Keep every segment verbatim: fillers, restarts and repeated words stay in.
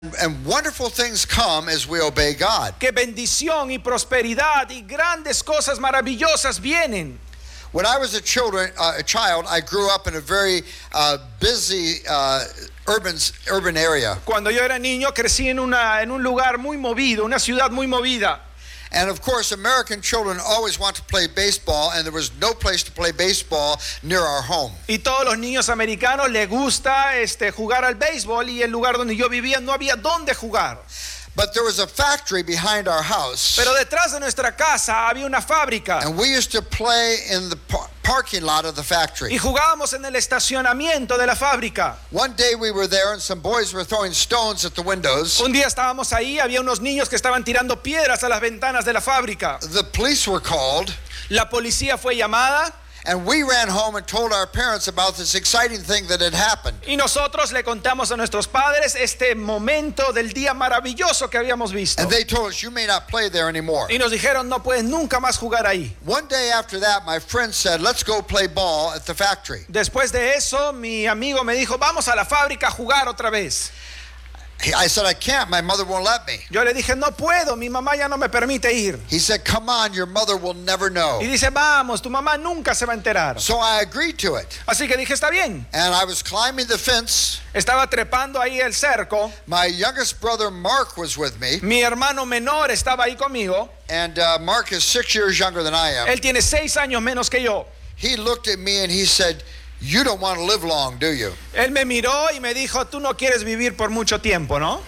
And wonderful things come as we obey God. Que bendición y prosperidad y grandes cosas maravillosas vienen. When I was a children, uh, a child, I grew up in a very uh, busy uh, urban urban area. Cuando yo era niño crecí en una en un lugar muy movido, una ciudad muy movida. And of course, American children always want to play baseball, and there was no place to play baseball near our home. Y todos los niños americanos les gusta este jugar al béisbol, y el lugar donde yo vivía no había dónde jugar. But there was a factory behind our house. Pero detrás de nuestra casa había una fábrica. And we used to play in the par- parking lot of the factory. Y jugábamos en el estacionamiento de la fábrica. One day we were there and some boys were throwing stones at the windows. Un día estábamos ahí, había unos niños que estaban tirando piedras a las ventanas de la fábrica. The police were called. La policía fue llamada. And we ran home and told our parents about this exciting thing that had happened. Y nosotros le contamos a nuestros padres este momento del día maravilloso que habíamos visto. And they told us, you may not play there anymore. Y nos dijeron, no puedes nunca más jugar ahí. One day after that, my friend said, let's go play ball at the factory. Después de eso, mi amigo me dijo, vamos a la fábrica a jugar otra vez. I said, I can't, my mother won't let me. Yo le dije, no puedo, mi mamá ya no me permite ir. He said, come on, your mother will never know. Y dice, vamos, tu mamá nunca se va a enterar. So I agreed to it. Así que dije, está bien. And I was climbing the fence. Estaba trepando ahí el cerco. My youngest brother, Mark, was with me. Mi hermano menor estaba ahí conmigo. And uh, Mark is six years younger than I am. Él tiene seis años menos que yo. He looked at me and he said, you don't want to live long, do you? Él me miró y me dijo, tú no quieres vivir por mucho tiempo, ¿no?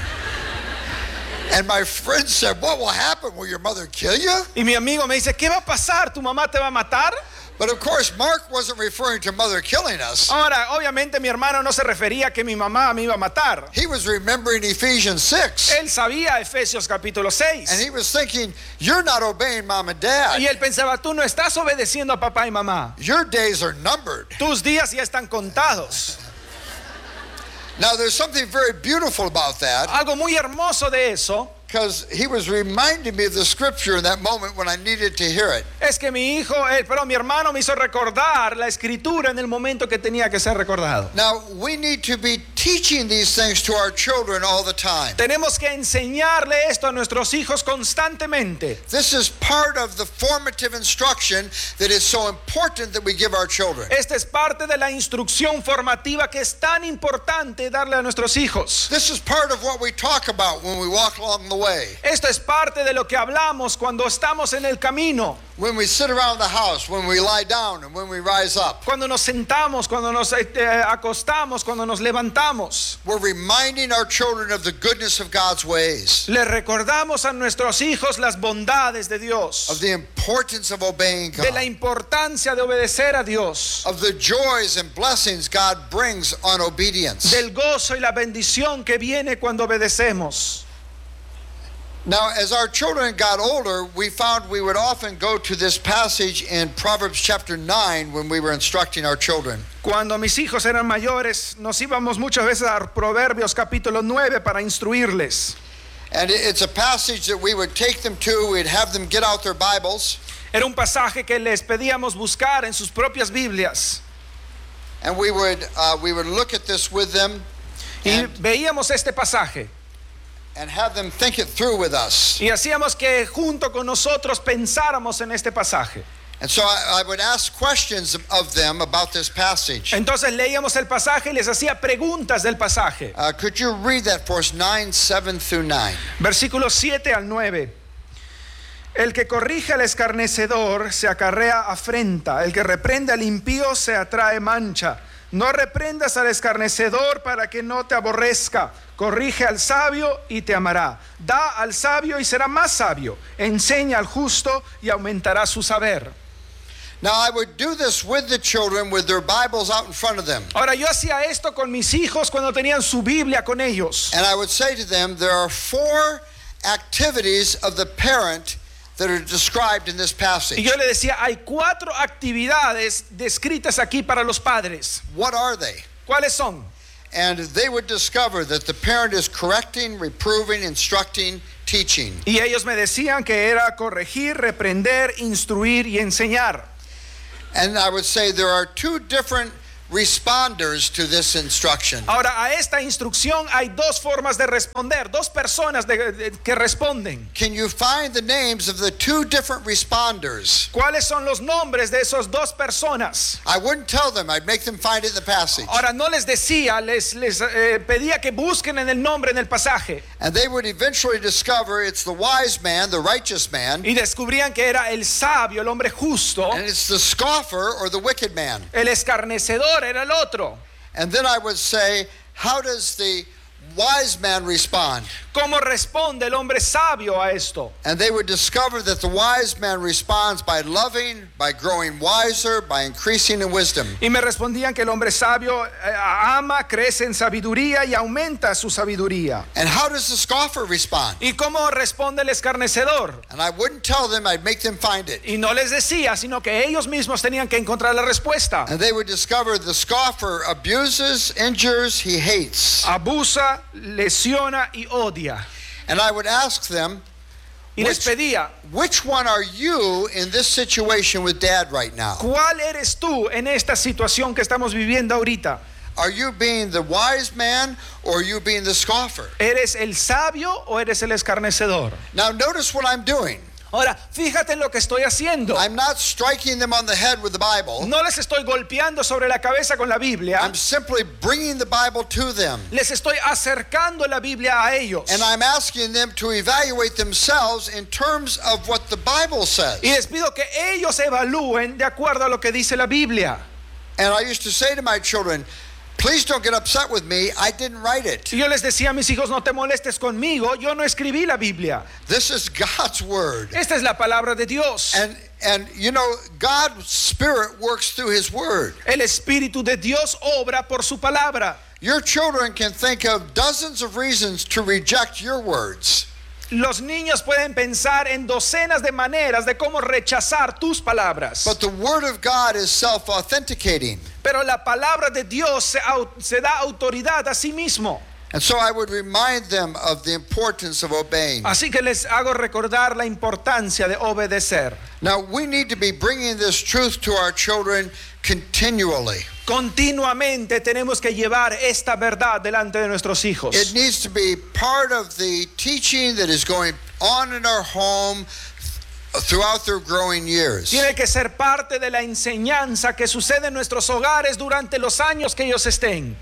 And my friend said, what will happen? Will your mother kill you? Y mi amigo me dice, ¿qué va a pasar? ¿Tu mamá te va a matar? But of course, Mark wasn't referring to mother killing us. Ahora, obviamente mi hermano no se refería a que mi mamá me iba a matar. He was remembering Ephesians six. Él sabía Efesios capítulo seis. And he was thinking, you're not obeying mom and dad. Y él pensaba, tú no estás obedeciendo a papá y mamá. Your days are numbered. Tus días ya están contados. Now, there's something very beautiful about that. Algo muy hermoso de eso. Because he was reminding me of the scripture in that moment when I needed to hear it. Es que mi hijo, él, pero mi hermano me hizo recordar la escritura en el momento que tenía que ser recordado. Now, we need to be teaching these things to our children all the time. Tenemos que enseñarle esto a nuestros hijos constantemente. This is part of the formative instruction that is so important that we give our children. Esta es parte de la instrucción formativa que es tan importante darle a nuestros hijos. This is part of what we talk about when we walk along the way. Esto es parte de lo que hablamos cuando estamos en el camino. When we sit around the house, when we lie down, and when we rise up. Cuando nos sentamos, cuando nos eh, acostamos, cuando nos levantamos. We're reminding our children of the goodness of God's ways. Le recordamos a nuestros hijos las bondades de Dios. Of the importance of obeying God. De la importancia de obedecer a Dios. Of the joys and blessings God brings on obedience. Del gozo y la bendición que viene cuando obedecemos. Now, as our children got older, we found we would often go to this passage in Proverbs chapter nine when we were instructing our children. Cuando mis hijos eran mayores, nos íbamos muchas veces a Proverbios capítulo nueve para instruirles. And it's a passage that we would take them to, we'd have them get out their Bibles. Era un pasaje que les pedíamos buscar en sus propias Biblias. And we would, uh, we would look at this with them. Y veíamos este pasaje. And have them think it through with us. Y hacíamos que junto con nosotros pensáramos en este pasaje. And so I, I would ask questions of them about this passage. Entonces leíamos el pasaje y les hacía preguntas del pasaje. Uh, could you read that for us, nine, seven through nine? Versículos siete al nueve. El que corrige al escarnecedor se acarrea afrenta, el que reprende al impío se atrae mancha. No reprendas al escarnecedor para que no te aborrezca. Corrige al sabio y te amará. Da al sabio y será más sabio. Enseña al justo y aumentará su saber. Now I would do this with the children with their Bibles out in front of them. Ahora yo hacía esto con mis hijos cuando tenían su Biblia con ellos. And I would say to them, there are four activities of the parent that are described in this passage. Y yo le decía, hay cuatro actividades descritas aquí para los padres. What are they? ¿Cuáles son? And they would discover that the parent is correcting, reproving, instructing, teaching. Y ellos me decían que era corregir, reprender, instruir y enseñar. And I would say there are two different responders to this instruction. Ahora, a esta instrucción hay dos formas de responder, dos personas de, de, que responden. Can you find the names of the two different responders? ¿Cuáles son los nombres de esas dos personas? I wouldn't tell them. I'd make them find it in the passage. Ahora, no les decía, les, les eh, pedía que busquen en el nombre en el pasaje. And they would eventually discover it's the wise man, the righteous man, Y descubrían que era el sabio, el hombre justo. and it's the scoffer or the wicked man. El escarnecedor era el otro. And then I would say, how does the wise man respond? ¿Cómo responde el hombre sabio a esto? And they would discover that the wise man responds by loving, by growing wiser, by increasing in wisdom. Y me respondían que el hombre sabio eh, ama, crece en sabiduría y aumenta su sabiduría. And how does the scoffer respond? ¿Y cómo responde el escarnecedor? And I wouldn't tell them, I'd make them find it. Y no les decía, sino que ellos mismos tenían que encontrar la respuesta. And they would discover the scoffer abuses, injures, he hates. Abusa, lesiona y odia. And I would ask them, Y les which, pedía, which one are you in this situation with dad right now? ¿cuál eres tú en esta situación que estamos viviendo ahorita? Are you being the wise man or are you being the scoffer? ¿Eres el sabio o eres el escarnecedor? Now notice what I'm doing. Ahora, fíjate en lo que estoy haciendo. I'm not striking them on the head with the Bible. No les estoy golpeando sobre la cabeza con la Biblia. I'm simply bringing the Bible to them. Les estoy acercando la Biblia a ellos. And I'm asking them to evaluate themselves in terms of what the Bible says. Y les pido que ellos evalúen de acuerdo a lo que dice la Biblia. And I used to say to my children, please don't get upset with me. I didn't write it. Y yo les decía a mis hijos, no te molestes conmigo, yo no escribí la Biblia. This is God's word. Esta es la palabra de Dios. And and you know, God's Spirit works through His word. El Espíritu de Dios obra por su palabra. Your children can think of dozens of reasons to reject your words. Los niños pueden pensar en docenas de maneras de cómo rechazar tus palabras. But the word of God is self-authenticating. Pero la palabra de Dios se, au- se da autoridad a sí mismo. And so I would remind them of the importance of obeying. Así que les hago recordar la importancia de obedecer. Now, we need to be bringing this truth to our children continually. Continuamente tenemos que llevar esta verdad delante de nuestros hijos. It needs to be part of the teaching that is going on in our home throughout their growing years. Tiene que ser parte de la enseñanza que sucede en nuestros hogares durante los años que ellos estén.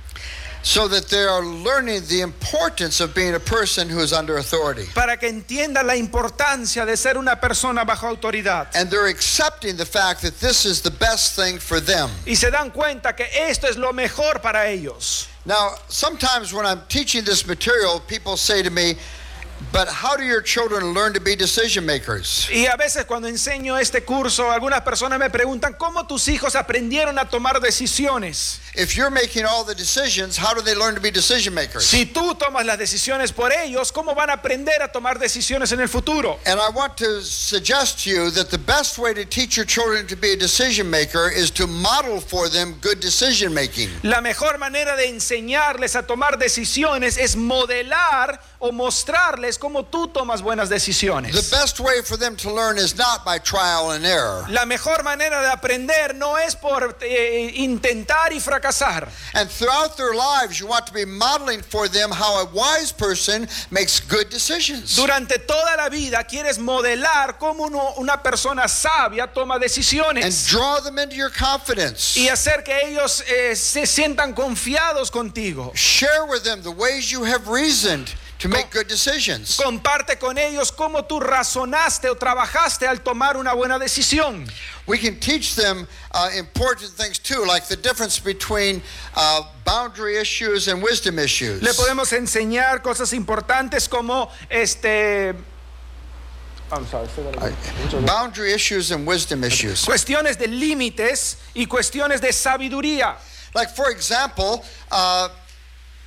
So that they are learning the importance of being a person who is under authority. Para que entiendan la importancia de ser una persona bajo autoridad. And they're accepting the fact that this is the best thing for them. Y se dan cuenta que esto es lo mejor para ellos. Now, sometimes when I'm teaching this material, people say to me, but how do your children learn to be decision makers? Y a veces cuando enseño este curso, algunas personas me preguntan, ¿cómo tus hijos aprendieron a tomar decisiones? If you're making all the decisions, how do they learn to be decision makers? Si tú tomas las decisiones por ellos, ¿cómo van a aprender a tomar decisiones en el futuro? And I want to suggest to you that the best way to teach your children to be a decision maker is to model for them good decision making. La mejor manera de enseñarles a tomar decisiones es modelar o mostrarles cómo tú tomas buenas decisiones. The best way for them to learn is not by trial and error. La mejor manera de aprender no es por eh, intentar y fracasar. And throughout their lives, you want to be modeling for them how a wise person makes good decisions. Durante toda la vida quieres modelar cómo uno, una persona sabia toma And decisiones draw them into your confidence. y hacer que ellos eh, se sientan confiados contigo. Share with them the ways you have reasoned to make good decisions. Comparte con ellos cómo tú razonaste o trabajaste al tomar una buena decisión. We can teach them uh, important things too, like the difference between uh, boundary issues and wisdom issues. Le podemos enseñar cosas importantes como este I'm sorry, say that again. Boundary issues and wisdom issues. Cuestiones de límites y cuestiones de sabiduría. Like, for example, uh,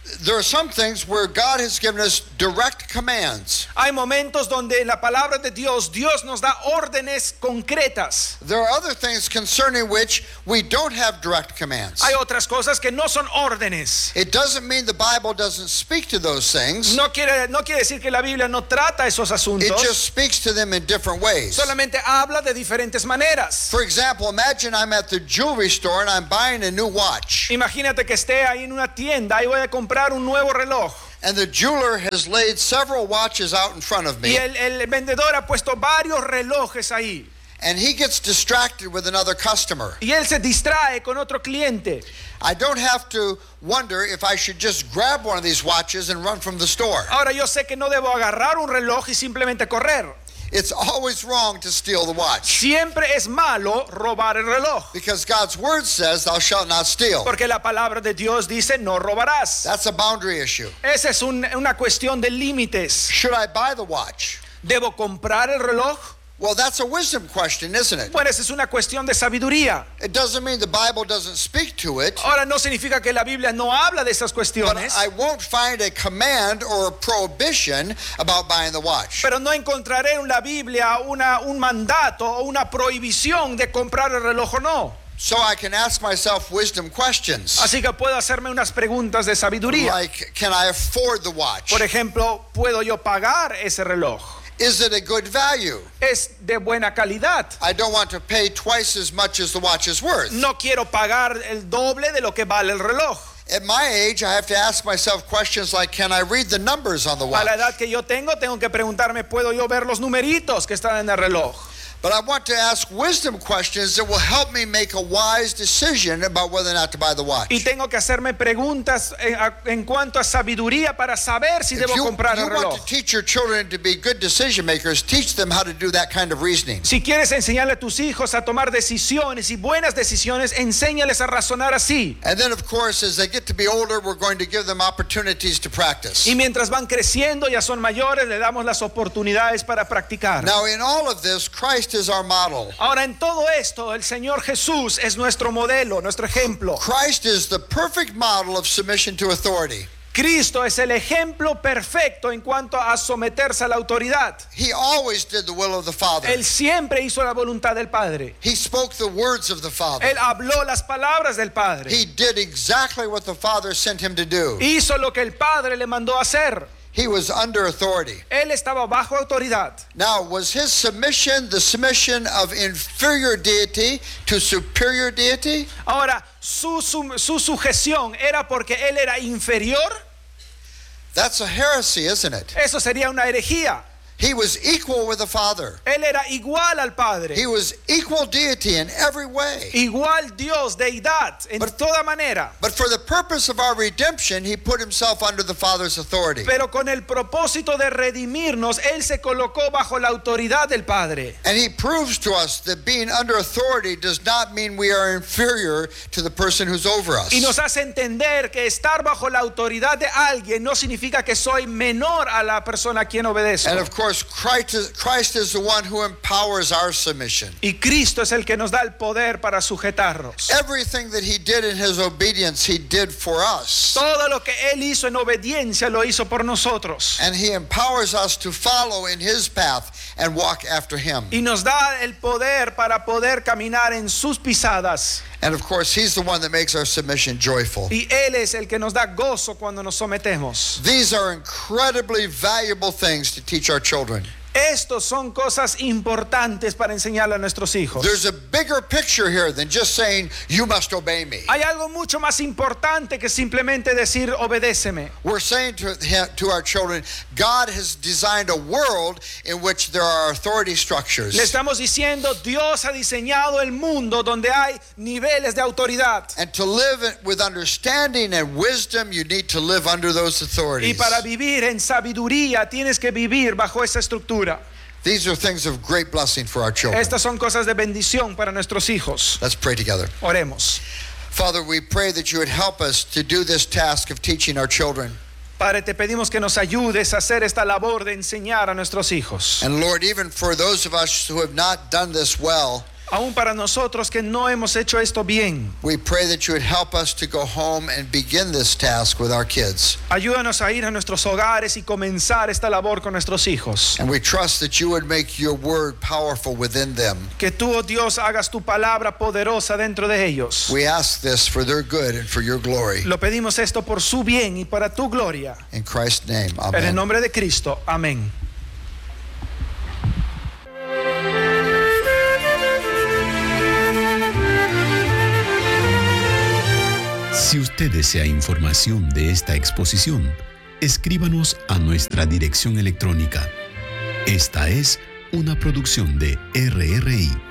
there are some things where God has given us direct commands. Hay momentos donde en la palabra de Dios, Dios nos da órdenes concretas. There are other things concerning which we don't have direct commands. Hay otras cosas que no son órdenes. It doesn't mean the Bible doesn't speak to those things. No quiere, no quiere decir que la Biblia no trata esos It asuntos. just speaks to them in different ways. Solamente habla de diferentes maneras. For example, imagine I'm at the jewelry store and I'm buying a new watch. Imagínate que esté ahí en una tienda y voy a comprar un nuevo reloj. And the jeweler has laid several watches out in front of Y me. el, el vendedor ha puesto varios relojes ahí. And he gets distracted with another customer. Y él se distrae con otro cliente. I don't have to wonder if I should just grab one of these watches and run from the store. Ahora yo sé que no debo agarrar un reloj y simplemente correr. It's always wrong to steal the watch. Siempre es malo robar el reloj. Because God's word says, thou shalt not steal. Porque la palabra de Dios dice, no robarás. That's a boundary issue. Esa es un- una cuestión de límites. Should I buy the watch? ¿Debo comprar el reloj? Well, that's a wisdom question, isn't it? Bueno, esa es una cuestión de sabiduría. It doesn't mean the Bible doesn't speak to it, Ahora no significa que la Biblia no habla de esas but cuestiones, I won't find a command or a prohibition about buying the watch. pero no encontraré en la Biblia una, un mandato o una prohibición de comprar el reloj o no. So I can ask myself wisdom questions. Así que puedo hacerme unas preguntas de sabiduría. Like, can I afford the watch? Por ejemplo, ¿puedo yo pagar ese reloj? Is it a good value? ¿Es de buena calidad? I don't want to pay twice as much as the watch is worth. No quiero pagar el doble de lo que vale el reloj. At my age, I have to ask myself questions like, can I read the numbers on the A la watch? edad que yo tengo, tengo que preguntarme, ¿puedo yo ver los numeritos que están en el reloj? But I want to ask wisdom questions that will help me make a wise decision about whether or not to buy the watch. Y tengo que hacerme preguntas en, a- en cuanto a sabiduría para saber si If debo you, comprar you el want reloj. to teach your children to be good decision makers, teach them how to do that kind of reasoning. Si quieres enseñarle a tus hijos a tomar decisiones y buenas decisiones, enséñales a razonar así. And then, of course, as they get to be older, we're going to give them opportunities to practice. Y mientras van creciendo, ya son mayores, le damos las oportunidades para practicar. Now, in all of this, Christ is our model. Ahora, en todo esto, el Señor Jesús es nuestro modelo, nuestro ejemplo. Christ is the perfect model of submission to authority. Cristo es el ejemplo perfecto en cuanto a someterse a la autoridad. He always did the will of the Father. Él siempre hizo la voluntad del Padre. He spoke the words of the Father. Él habló las palabras del Padre. He did exactly what the Father sent him to do. Hizo lo que el Padre le mandó hacer. He was under authority. Él estaba bajo autoridad. Now, was his submission the submission of inferior deity to superior deity? Ahora, su, su, su sujeción era porque él era inferior. That's a heresy, isn't it? Eso sería una herejía. He was equal with the Father. Él era igual al Padre. He was equal deity in every way. Igual Dios, deidad, en But- toda manera. But for the purpose of our redemption, he put himself under the Father's authority. Pero con el propósito de redimirnos, Él se colocó bajo la autoridad del Padre. And he proves to us that being under authority does not mean we are inferior to the person who's over us. Y nos hace entender que estar bajo la autoridad de alguien no significa que soy menor a la persona a quien obedezco. And of course, Christ is, Christ is the one who empowers our submission. Y Cristo es el que nos da el poder para sujetarnos. Everything that he did in his obedience, he did for us. Todo lo que Él hizo en obediencia lo hizo por nosotros. And he empowers us to follow in his path and walk after him. Y nos da el poder para poder caminar en sus pisadas. And of course, he's the one that makes our submission joyful. Y Él es el que nos da gozo cuando nos sometemos. These are incredibly valuable things to teach our children. Estos son cosas importantes para enseñarle a nuestros hijos. There's a bigger picture here than just saying, you must obey me. Hay algo mucho más importante que simplemente decir obedéceme. We're saying to, him- to our children, God has designed a world in which there are authority Le structures. estamos diciendo, Dios ha diseñado el mundo donde hay niveles de autoridad. And to live it with understanding and wisdom, you need to live under those Y authorities. para vivir en sabiduría tienes que vivir bajo esa estructura. These are things of great blessing for our children. Estas son cosas de bendición para nuestros hijos. Let's pray together. Oremos. Father, we pray that you would help us to do this task of teaching our children. Padre, te pedimos que nos ayudes a hacer esta labor de enseñar a nuestros hijos. And Lord, even for those of us who have not done this well, aún para nosotros que no hemos hecho esto bien. We pray that you would help us to go home and begin this task with our kids. Ayúdanos a ir a nuestros hogares y comenzar esta labor con nuestros hijos. And we trust that you would make your word powerful within them. Que tú, oh Dios, hagas tu palabra poderosa dentro de ellos. We ask this for their good and for your glory. Lo pedimos esto por su bien y para tu gloria. In Christ's name, En el amen. nombre de Cristo, amén. Si usted desea información de esta exposición, escríbanos a nuestra dirección electrónica. Esta es una producción de R R I.